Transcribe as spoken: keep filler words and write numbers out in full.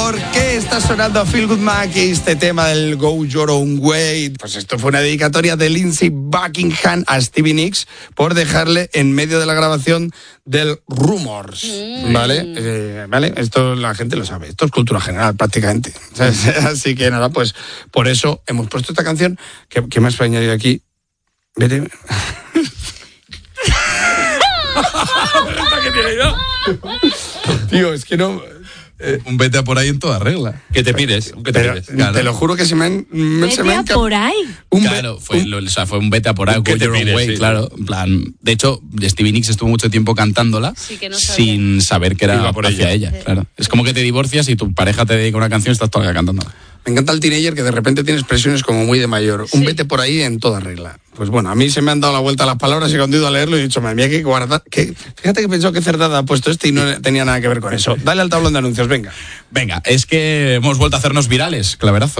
¿Por qué está sonando Feel Good Mackie este tema del Go Your Own Way? Pues esto fue una dedicatoria de Lindsey Buckingham a Stevie Nicks por dejarle en medio de la grabación del Rumors, mm. ¿vale? Eh, ¿vale? Esto la gente lo sabe, esto es cultura general prácticamente. Así que nada, pues por eso hemos puesto esta canción. ¿Qué, qué más voy a añadir aquí? Vete. Tío, es que no... Eh, un vete a por ahí en toda regla. Que te pides, que te Pero, pides. Claro. Te lo juro que se me han... Me, vete se me han a por ahí. Un claro, fue, un, lo, o sea, fue un vete a por ahí, Go Your Own Way, sí, claro. En plan, de hecho, Stevie Nicks estuvo mucho tiempo cantándola sí, no sin saber que era por hacia ella. ella claro. Es como que te divorcias y tu pareja te dedica una canción y estás toda cantándola. Me encanta el teenager que de repente tiene expresiones como muy de mayor. Sí. Un vete por ahí en toda regla. Pues bueno, a mí se me han dado la vuelta a las palabras y cuando he ido a leerlo he dicho, madre mía, que guardar... Que... Fíjate que pensó que Cerdada ha puesto este y no tenía nada que ver con eso. Dale al tablón de anuncios, venga. Venga, es que hemos vuelto a hacernos virales, claverazo.